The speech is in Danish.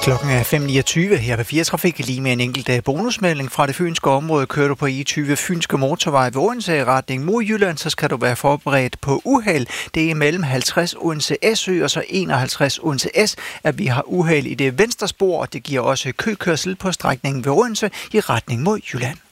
Klokken er 5.29 her ved 4 Trafik, lige med en enkelt bonusmelding fra det fynske område. Kører du på E20 Fynske Motorvej ved Odense i retning mod Jylland, så skal du være forberedt på uheld. Det er mellem 50 Odense Sø og så 51 Odense S, at vi har uheld i det venstre spor, og det giver også køkørsel på strækningen ved Odense i retning mod Jylland.